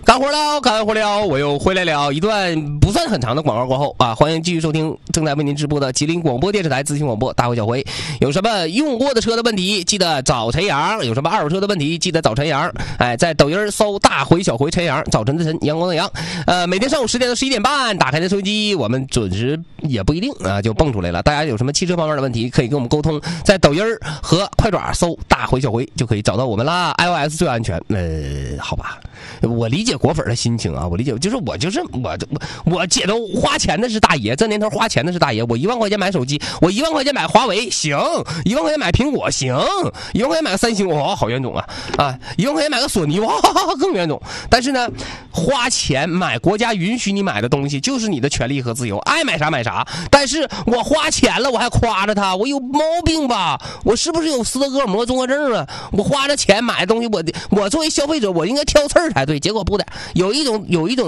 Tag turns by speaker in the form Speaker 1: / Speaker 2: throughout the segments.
Speaker 1: 干活了，干活了，我又回来了。一段不算很长的广告过后啊，欢迎继续收听正在为您直播的吉林广播电视台资讯广播大会小回。有什么用过的车的问题，记得找陈阳；有什么二手车的问题，记得找陈阳。哎，在抖音搜大回小回陈阳，早晨的晨，阳光的阳。每天上午10点到11点半，打开的收音机，我们准时也不一定啊，就蹦出来了。大家有什么汽车方面的问题，可以跟我们沟通，在抖音和快爪搜大回小回就可以找到我们啦。iOS 最安全，好吧。我理解果粉的心情啊，我理解，就是我姐都花钱的是大爷，这年头花钱的是大爷。我1万块钱买手机，我1万块钱买华为行，1万块钱买苹果行，1万块钱买个三星，哇，好冤种啊！1万块钱买个索尼，哇，更冤种。但是呢，花钱买国家允许你买的东西，就是你的权利和自由，爱买啥买啥。但是我花钱了，我还夸着他，我有毛病吧？我是不是有斯德哥尔摩综合症啊？我花着钱买的东西，我作为消费者，我应该挑刺儿才对。结果不得，有一种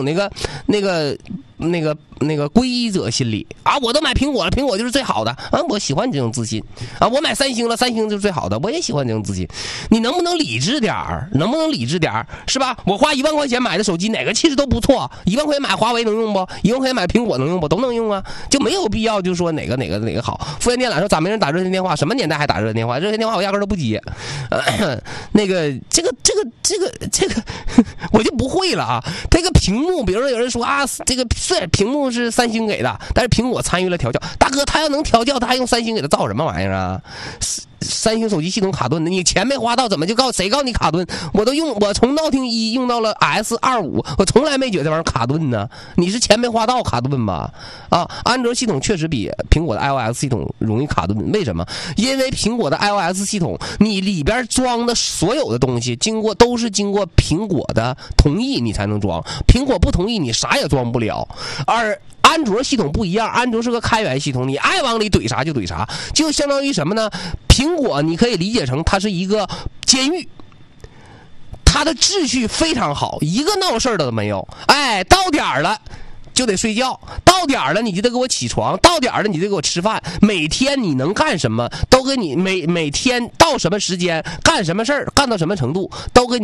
Speaker 1: 那个归依者心理啊！我都买苹果了，苹果就是最好的啊！我喜欢你这种自信啊！我买三星了，三星就是最好的，我也喜欢这种自信。你能不能理智点儿？能不能理智点儿？是吧？我花1万块钱买的手机，哪个其实都不错。1万块钱买华为能用不？1万块钱买苹果能用不？都能用啊，就没有必要就说哪个好。敷衍电缆说咋没人打热线电话？什么年代还打热线电话？热线电话我压根都不接。这个我就不会了啊！这个屏幕，比如说有人说啊，这个虽然屏幕是三星给的，但是苹果参与了调教。大哥，他要能调教，他还用三星给他造什么玩意儿啊？三星手机系统卡顿的，你钱没花到，怎么就谁告诉你卡顿？我从闹听1用到了 S25， 我从来没觉得这玩意儿卡顿呢。你是钱没花到卡顿吧？啊，安卓系统确实比苹果的 iOS 系统容易卡顿，为什么？因为苹果的 iOS 系统，你里边装的所有的东西，都是经过苹果的同意你才能装，苹果不同意你啥也装不了。而安卓系统不一样，安卓是个开源系统，你爱往里怼啥就怼啥，就相当于什么呢？苹果你可以理解成它是一个监狱，它的秩序非常好，一个闹事儿的都没有。哎，到点儿了就得睡觉，到点儿了你就得给我起床，到点儿了你就给我吃饭。每天你能干什么都给你每天到什么时间干什么事儿，干到什么程度都给你